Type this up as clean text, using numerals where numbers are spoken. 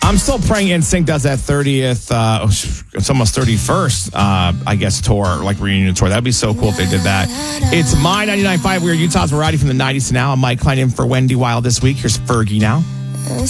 I'm still praying NSYNC does that 30th, it's almost 31st, I guess, tour, like reunion tour. That'd be so cool if they did that. It's My 99.5. We're Utah's variety from the 90s to now. I'm Mike Klein in for Wendy Wild this week. Here's Fergie now.